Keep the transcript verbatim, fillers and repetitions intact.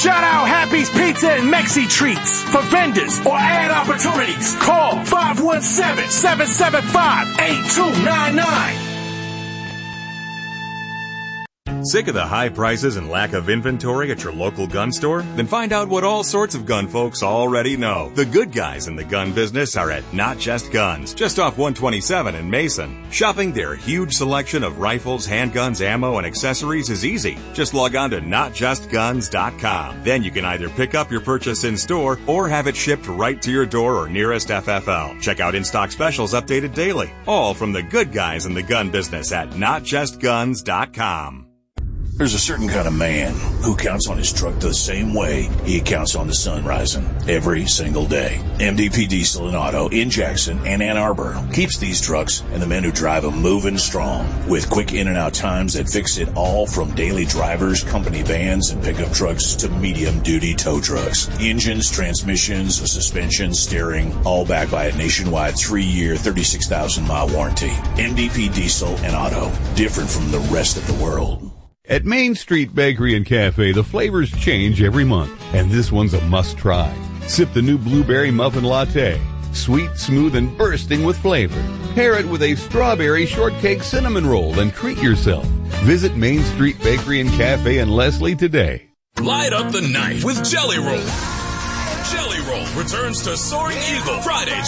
Shout out Happy's Pizza and Mexi Treats for vendors or ad opportunities. Call five one seven, seven seven five, eight two nine nine. Sick of the high prices and lack of inventory at your local gun store? Then find out what all sorts of gun folks already know. The good guys in the gun business are at Not Just Guns, just off one twenty-seven in Mason. Shopping their huge selection of rifles, handguns, ammo, and accessories is easy. Just log on to not just guns dot com. Then you can either pick up your purchase in store or have it shipped right to your door or nearest F F L. Check out in-stock specials updated daily. All from the good guys in the gun business at not just guns dot com. There's a certain kind of man who counts on his truck the same way he counts on the sun rising every single day. M D P Diesel and Auto in Jackson and Ann Arbor keeps these trucks and the men who drive them moving strong with quick in and out times that fix it all from daily drivers, company vans, and pickup trucks to medium duty tow trucks. Engines, transmissions, suspension, steering, all backed by a nationwide three-year, thirty-six thousand mile warranty. M D P Diesel and Auto, different from the rest of the world. At Main Street Bakery and Cafe, the flavors change every month, and this one's a must-try. Sip the new blueberry muffin latte. Sweet, smooth, and bursting with flavor. Pair it with a strawberry shortcake cinnamon roll and treat yourself. Visit Main Street Bakery and Cafe in Leslie today. Light up the night with Jelly Roll. Jelly Roll returns to Soaring Eagle Friday,